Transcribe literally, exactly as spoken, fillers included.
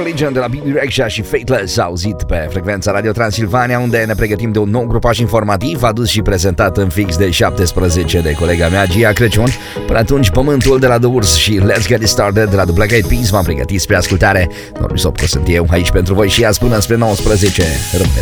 Religion de la Bibi Rexha și Fateless, auzit pe frecvența Radio Transilvania, unde ne pregătim de un nou grupaj informativ adus și prezentat în fix de șaptesprezece de colega mea, Gia Crăciun. Până atunci, Pământul de la The Urs și Let's Get It Started de la The Black Eyed Peas v-am pregătit spre ascultare. Normisop că sunt eu aici pentru voi și azi până spre nouăsprezece. Rămâne